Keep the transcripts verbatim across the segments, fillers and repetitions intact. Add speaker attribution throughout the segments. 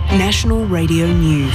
Speaker 1: National Radio News.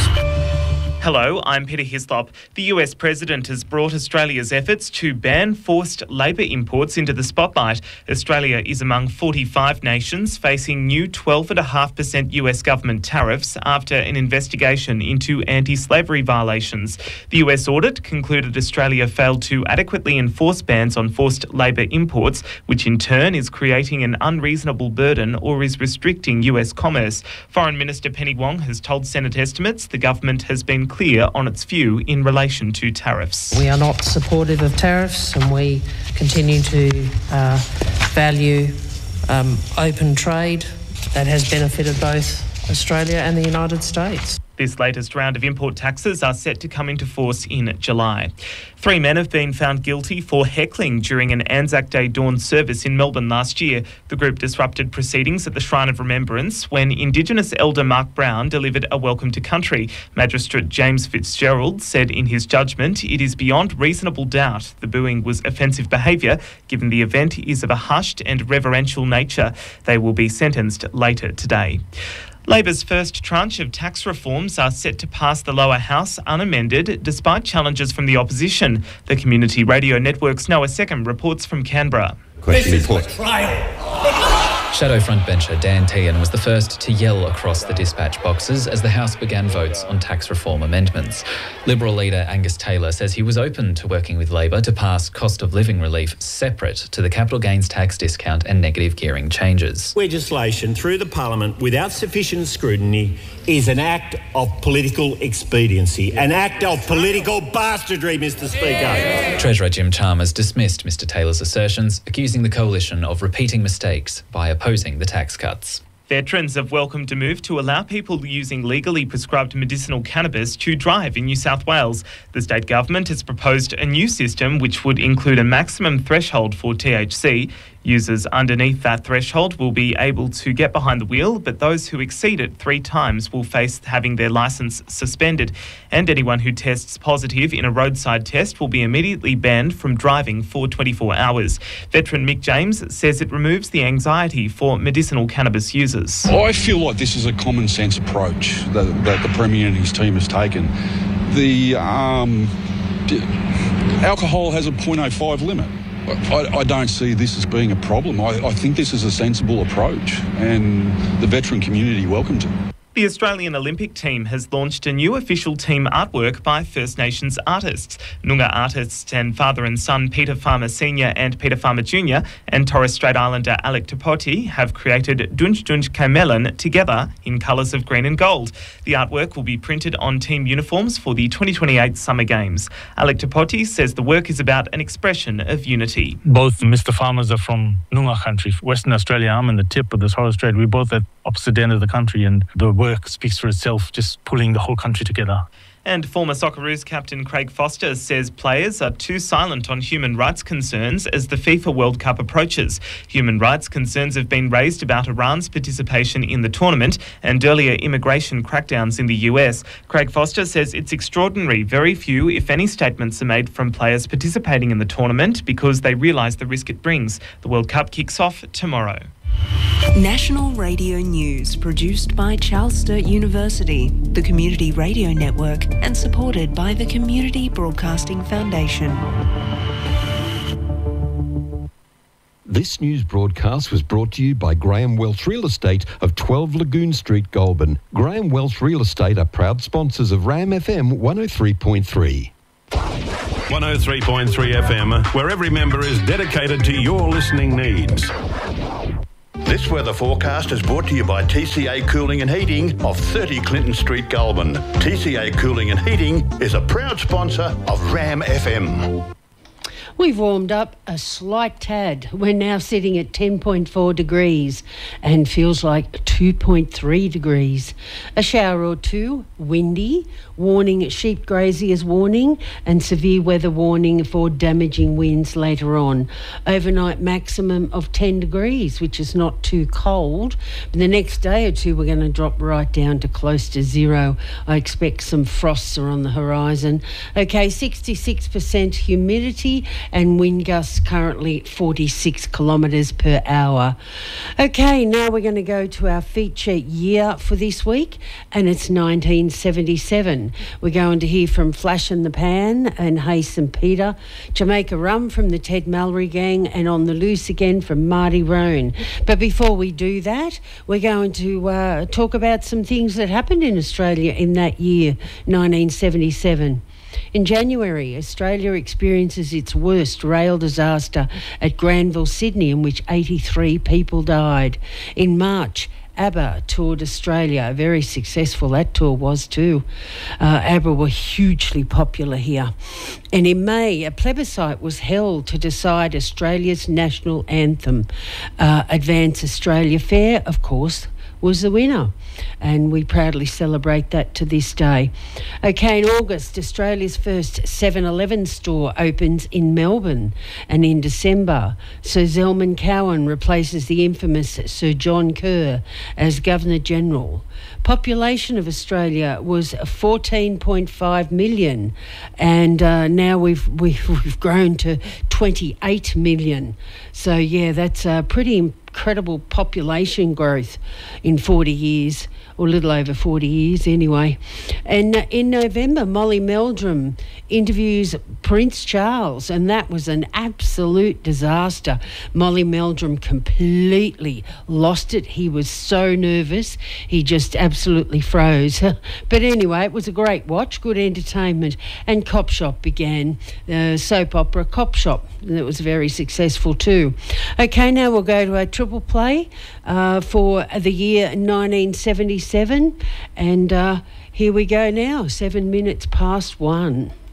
Speaker 2: Hello, I'm Peter Hislop. The U S President has brought Australia's efforts to ban forced labour imports into the spotlight. Australia is among forty-five nations facing new twelve point five percent U S government tariffs after an investigation into anti-slavery violations. The U S audit concluded Australia failed to adequately enforce bans on forced labour imports, which in turn is creating an unreasonable burden or is restricting U S commerce. Foreign Minister Penny Wong has told Senate estimates the government has been clear on its view in relation to tariffs.
Speaker 3: We are not supportive of tariffs, and we continue to uh, value um, open trade that has benefited both Australia and the United States.
Speaker 2: This latest round of import taxes are set to come into force in July. Three men have been found guilty for heckling during an Anzac Day dawn service in Melbourne last year. The group disrupted proceedings at the Shrine of Remembrance when Indigenous elder Mark Brown delivered a welcome to country. Magistrate James Fitzgerald said in his judgment it is beyond reasonable doubt the booing was offensive behaviour, given the event is of a hushed and reverential nature. They will be sentenced later today. Labor's first tranche of tax reforms are set to pass the lower house unamended despite challenges from the opposition. The Community Radio Network's Noah Second reports from Canberra.
Speaker 4: This is betrayal.
Speaker 5: Shadow frontbencher Dan Tehan was the first to yell across the dispatch boxes as the House began votes on tax reform amendments. Liberal leader Angus Taylor says he was open to working with Labor to pass cost of living relief separate to the capital gains tax discount and negative gearing changes.
Speaker 4: Legislation through the Parliament without sufficient scrutiny is an act of political expediency, an act of political bastardry, Mr Speaker.
Speaker 5: Treasurer Jim Chalmers dismissed Mr Taylor's assertions, accusing the coalition of repeating mistakes by opposing the tax cuts.
Speaker 2: Veterans have welcomed a move to allow people using legally prescribed medicinal cannabis to drive in New South Wales. The state government has proposed a new system which would include a maximum threshold for T H C. Users underneath that threshold will be able to get behind the wheel, but those who exceed it three times will face having their licence suspended. And anyone who tests positive in a roadside test will be immediately banned from driving for twenty-four hours. Veteran Mick James says it removes the anxiety for medicinal cannabis users.
Speaker 6: I feel like this is a common sense approach that, that the Premier and his team has taken. The um, alcohol has a point oh five limit. I, I don't see this as being a problem. I, I think this is a sensible approach, and the veteran community welcomes it.
Speaker 2: The Australian Olympic team has launched a new official team artwork by First Nations artists. Noongar artists and father and son Peter Farmer Senior and Peter Farmer Junior and Torres Strait Islander Alec Topoti have created Dunj Dunj Kamelin together in colours of green and gold. The artwork will be printed on team uniforms for the twenty twenty-eight Summer Games. Alec Topoti says the work is about an expression of unity.
Speaker 7: Both Mister Farmers are from Noongar country, Western Australia. I'm in the tip of the Torres Strait. We're both at opposite end of the country, and the work speaks for itself, just pulling the whole country together.
Speaker 2: And former Socceroos captain Craig Foster says players are too silent on human rights concerns as the FIFA World Cup approaches. Human rights concerns have been raised about Iran's participation in the tournament and earlier immigration crackdowns in the U S. Craig Foster says it's extraordinary. Very few, if any, statements are made from players participating in the tournament because they realise the risk it brings. The World Cup kicks off tomorrow.
Speaker 1: National Radio News, produced by Charles Sturt University, the Community Radio Network, and supported by the Community Broadcasting Foundation.
Speaker 8: This news broadcast was brought to you by Graham Welch Real Estate of twelve Lagoon Street, Goulburn. Graham Welch Real Estate are proud sponsors of RAM F M one oh three point three.
Speaker 9: one oh three point three F M, where every member is dedicated to your listening needs. This weather forecast is brought to you by T C A Cooling and Heating of thirty Clinton Street, Goulburn. T C A Cooling and Heating is a proud sponsor of RAM F M.
Speaker 10: We've warmed up a slight tad. We're now sitting at ten point four degrees and feels like two point three degrees. A shower or two, windy, warning sheep graziers warning and severe weather warning for damaging winds later on. Overnight maximum of ten degrees, which is not too cold. But the next day or two we're going to drop right down to close to zero. I expect some frosts are on the horizon. Okay, sixty-six percent humidity and wind gusts currently forty-six kilometres per hour. Okay, now we're going to go to our feature year for this week, and it's nineteen seventy-seven. We're going to hear from Flash in the Pan and Hey Saint Peter, Jamaica Rum from the Ted Mallory Gang, and On the Loose Again from Marty Roan. But before we do that, we're going to uh, talk about some things that happened in Australia in that year, nineteen seventy-seven. In January, Australia experiences its worst rail disaster at Granville, Sydney, in which eighty-three people died. In March, ABBA toured Australia. Very successful that tour was too. Uh, ABBA were hugely popular here. And in May, a plebiscite was held to decide Australia's national anthem. Uh, Advance Australia Fair, of course, was the winner, and we proudly celebrate that to this day. Okay, in August, Australia's first seven eleven store opens in Melbourne, and in December, Sir Zelman Cowen replaces the infamous Sir John Kerr as Governor-General. Population of Australia was fourteen point five million, and uh, now we've, we've we've grown to twenty-eight million. So yeah, that's a pretty incredible population growth in forty years, or a little over forty years anyway. And uh, in November, Molly Meldrum interviews Prince Charles, and that was an absolute disaster. Molly Meldrum completely lost it. He was so nervous, he just absolutely froze. But anyway, it was a great watch, good entertainment, and Cop Shop began, the soap opera Cop Shop, and it was very successful too. Okay, now we'll go to our triple play uh, for the year nineteen seventy-seven, and uh, here we go now, seven minutes past one.